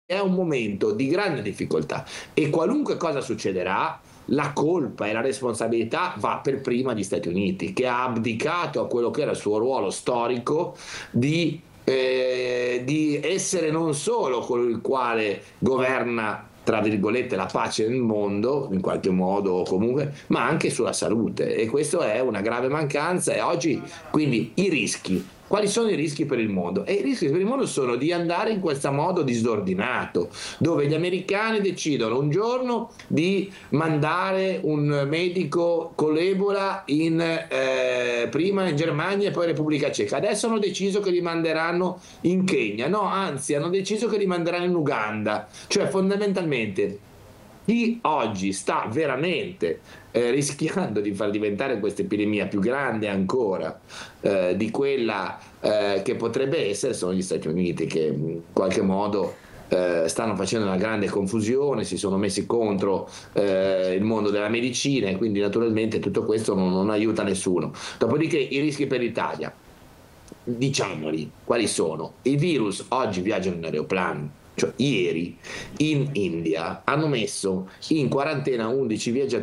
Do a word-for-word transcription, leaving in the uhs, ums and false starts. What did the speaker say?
È un momento di grande difficoltà e qualunque cosa succederà, la colpa e la responsabilità va per prima agli Stati Uniti, che ha abdicato a quello che era il suo ruolo storico di ehm, di essere non solo colui il quale governa, tra virgolette, "la pace nel mondo", in qualche modo o comunque, ma anche sulla salute e questo è una grave mancanza e oggi quindi i rischi. Quali sono i rischi per il mondo? E i rischi per il mondo sono di andare in questa modo disordinato, dove gli americani decidono un giorno di mandare un medico con l'Ebola in ehm, prima in Germania e poi Repubblica Ceca. Adesso hanno deciso che li manderanno in Kenya. No, anzi hanno deciso che li manderanno in Uganda. Cioè fondamentalmente chi oggi sta veramente, ehm, rischiando di far diventare questa epidemia più grande ancora, ehm, di quella, ehm, che potrebbe essere sono gli Stati Uniti che, in qualche modo, ehm, stanno facendo una grande confusione, si sono messi contro, ehm, il mondo della medicina e quindi naturalmente tutto questo non non aiuta nessuno. Dopodiché i rischi per l'Italia, diciamoli quali sono: i virus oggi viaggiano in aeroplani, cioè ieri in India hanno messo in quarantena undici viaggia